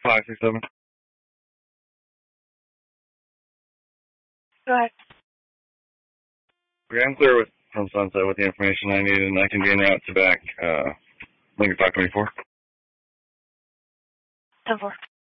567. Go ahead. Okay, I'm clear from Sunset with the information I need, and I can be en route to back Lincoln 524. 10-4.